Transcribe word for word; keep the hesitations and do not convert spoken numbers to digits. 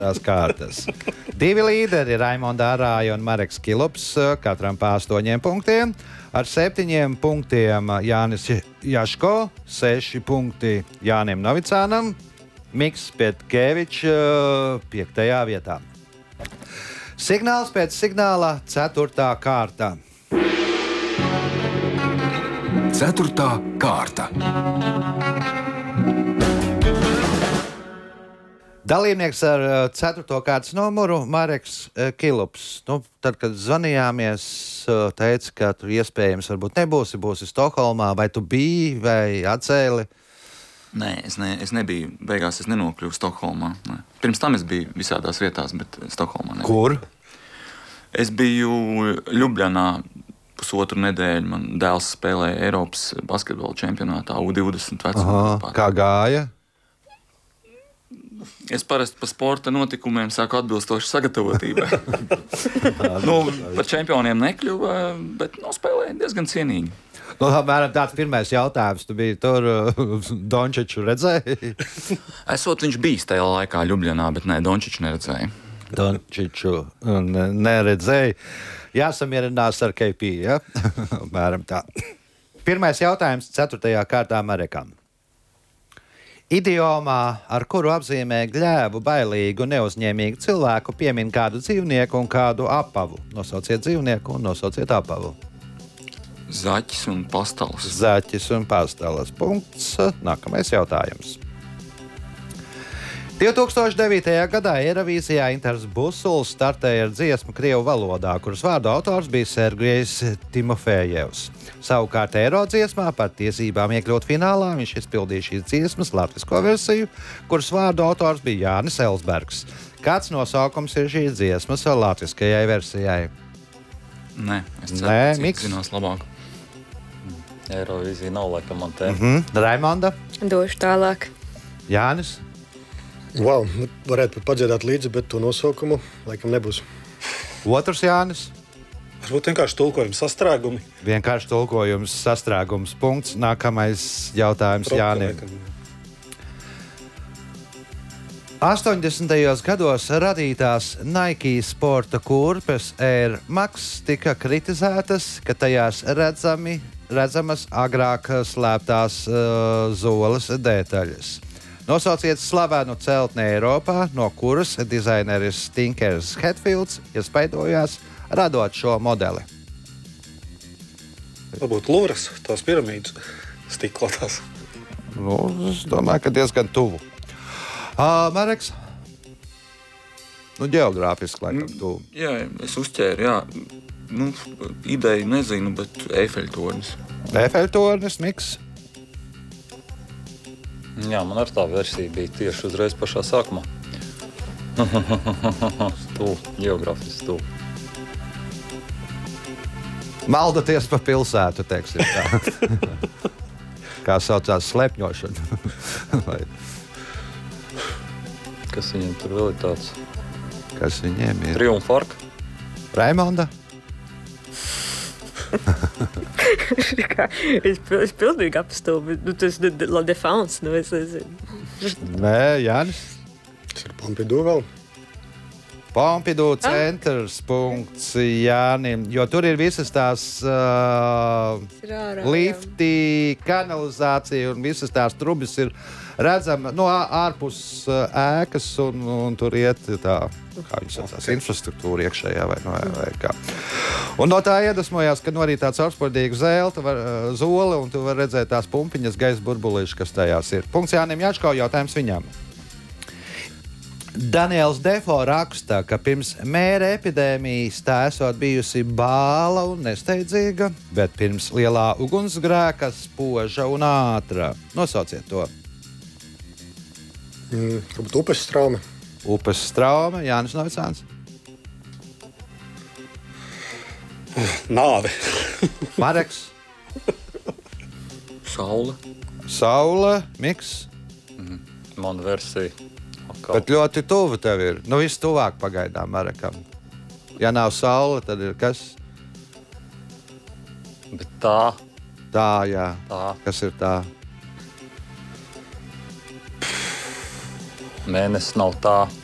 tās kārtas. Divi līderi - Raimonda Arāja un Mareks Kilups, katram pa astoņiem punktiem. Ar septiņiem punktiem Jānis Jaško, seši punkti Jānim Novicānam, Miks Pietkevičs piektajā vietā. Signāls pēc signāla ceturtā kārta. Ceturtā kārta. Dalībnieks ar ceturto kārtas numuru Mareks Kilups. Nu, tad, kad zvanījāmies, teica, ka tu iespējams varbūt nebūsi, būsi Stokholmā, vai tu biji, vai atcēli? Nē, es, ne, es nebiju. Beigās es nenokļuvu Stokholmā. Ne. Pirms tam es biju visādās vietās, bet Stokholmā nebiju. Kur? Es biju Ljubljanā pusotru nedēļu. Man dēls spēlēja Eiropas basketbola čempionātā U divdesmit vecumā. Kā gāja? Es parasti par sporta notikumiem sāku atbilstoši sagatavotībai. nu, par čempioniem nekļuva, bet nospēlēja diezgan cienīgi. Nu, apmēram tāds pirmais jautājums. Tu biji tur, Dončiču redzēji? Esot viņš bijis tajā laikā Ljubljanā, bet nē, Dončiču neredzēju. Dončiču neredzēji. Jāsamierinās ar K P, ja? Apmēram tā. Pirmais jautājums ceturtajā kārtā Marekam. Idiomā, ar kuru apzīmē gļēvu, bailīgu, neuzņēmīgu cilvēku, piemin kādu dzīvnieku un kādu apavu. Nosauciet dzīvnieku un nosauciet apavu. Zaķis un pastalas. Zaķis un pastalas. Punkts. Nākamais jautājums. divi tūkstoši devītajā gadā Eirovīzijā Intars Busuls startēja ar dziesmu krievu valodā, kuras vārdu autors bija Sergejs Timofejevs. Savukārt Eirodziesmā par tiesībām iekļūt finālā viņš izpildīja šīs dziesmas latvisko versiju, kuras vārdu autors bija Jānis Elsbergs. Kāds nosaukums ir šīs dziesmas latviskajai versijai? Nē, es ceru, Nē, ka Miks zinās labāk. Eirovīzija nav laikam man tēma. Mm-hmm. Raimonda? Došu tālāk. Jānis? Wow, varētu pat padziedāt līdzi, bet to nosaukumu laikam nebūs. Otrs Jānis? Varbūt vienkārši tulkojums sastrēgumi. Vienkārši tulkojums sastrēgums. Punkts. Nākamais jautājums Jānim. astoņdesmitajos gados radītās Nike sporta kurpes Air Max tika kritizētas, ka tajās redzami, redzamas agrāk slēptās uh, zoles detaļas. Nosauciet slavenu celtni Eiropā, no kuras dizaineris Tinkers Hatfields iespaidojās, radot šo modeli. Varbūt Luvras, tās piramīdas stiklotās. Nu, es domāju, ka diezgan tuvu. Uh, Mareks? Nu, ģeogrāfiski laikam tuvu. Jā, es uzķēru, jā. Nu, ideju nezinu, bet Eifeļtornis. Eifeļtornis, Miks? Jā, man ar tā versija bija tieši uzreiz pašā sākumā. Stūl, geogrāfiski stūl. Maldaties pa pilsētu, teiksim tā. Kā saucās slepņošana. Vai Kas viņiem tur vēl ir tāds? kas viņiem ir? Triumfarka. Raimonda? es, es pilnīgi apstulbu. Nu, tas ir La Défense. Nu, es nezinu. Nē, Jānis? Tas ir Pompidou vēl. Pompidou centrs punkts Jānim, jo tur ir visas tās uh, Rārā, lifti, kanalizācija un visas tās trubas ir redzama no ārpus uh, ēkas un, un tur iet tā, kā viņi saucās, infrastruktūra iekšējā vai, vai, vai kā. Un no tā iedvesmojās, ka no arī tāds caurspīdīgu zelta var, uh, zoli un tu var redzēt tās pumpiņas, gaisa burbulīšas, kas tajās ir. Punkts Jānim Jačko, jautājums viņam. Daniels Defo raksta, ka pirms mēra epidēmijas tā esot bijusi bāla un nesteidzīga, bet pirms lielā ugunsgrēka spoža un ātra. Nosauciet to. Mm, varbūt upes straume. Upes straume, Jānis Novicāns. Nāve. Mareks. Saule. Saule, Miks. Mhm. Man versija. Akal. Bet ļoti tuvu tev ir. Nu, viss tuvāk pagaidām Marekam. Ja nav saule, tad ir kas? Bet tā. Tā, jā. Tā. Kas ir tā? Mēnesis nav tā.